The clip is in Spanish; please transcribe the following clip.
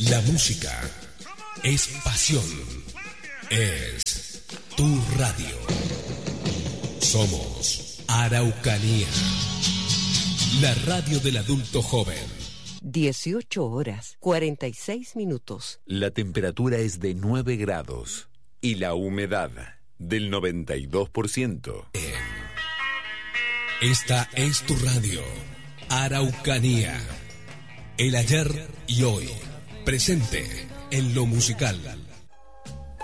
La música es pasión, es tu radio. Somos Araucanía, la radio del adulto joven. 18 horas, 46 minutos. La temperatura es de 9 grados y la humedad del 92%. Esta es tu radio, Araucanía. El ayer y hoy, presente en lo musical.